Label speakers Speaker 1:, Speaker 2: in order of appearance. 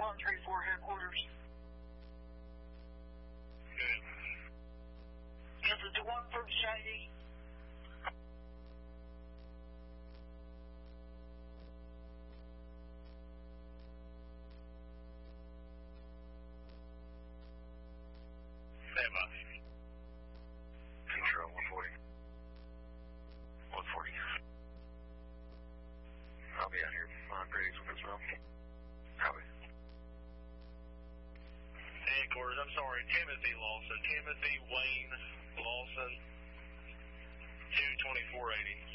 Speaker 1: on 3-4 headquarters.
Speaker 2: Good.
Speaker 1: Is it the one from Shady?
Speaker 2: Stand by. Control 140. 140. I'll be out here on Briggs with this well. Copy. Headquarters, I'm sorry, Timothy Lawson. Timothy Wayne Lawson. 22480.